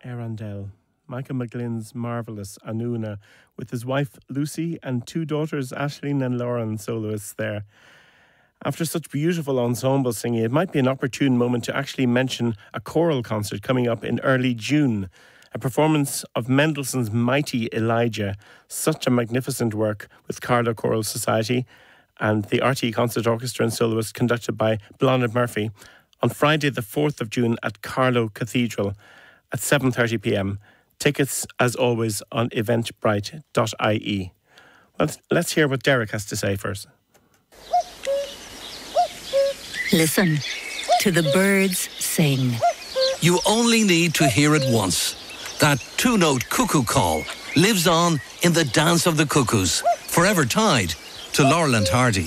Arundel. Michael McGlynn's marvellous Anuna, with his wife Lucy and two daughters Aisling and Lauren, soloists there. After such beautiful ensemble singing, it might be an opportune moment to actually mention a choral concert coming up in early June. A performance of Mendelssohn's Mighty Elijah, such a magnificent work with Carlow Choral Society and the RTE Concert Orchestra and Soloists, conducted by Blonde Murphy, on Friday the 4th of June at Carlow Cathedral at 7:30pm. Tickets, as always, on eventbrite.ie. Well, let's hear what Derek has to say first. Listen to the birds sing. You only need to hear it once. That two-note cuckoo call lives on in the dance of the cuckoos, forever tied to Laurel and Hardy.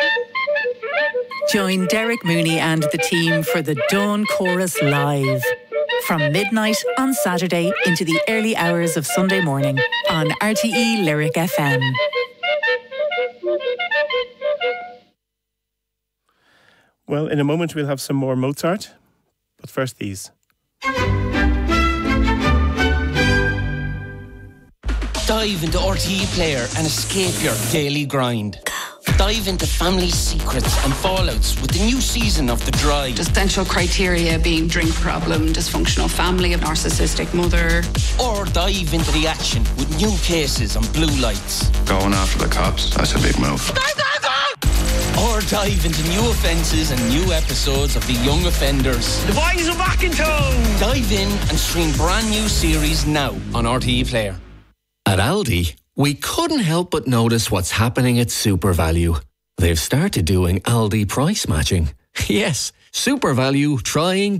Join Derek Mooney and the team for the Dawn Chorus Live. From midnight on Saturday into the early hours of Sunday morning on RTE Lyric FM. Well, in a moment we'll have some more Mozart, but first these. Dive into RTE Player and escape your daily grind. Dive into family secrets and fallouts with the new season of The Drive. Essential criteria being drink problem, dysfunctional family, a narcissistic mother. Or dive into the action with new cases on blue lights. Going after the cops, that's a big move. Or dive into new offences and new episodes of The Young Offenders. The boys are back in town! Dive in and stream brand new series now on RTE Player. At Aldi, we couldn't help but notice what's happening at SuperValu. They've started doing Aldi price matching. Yes, SuperValu trying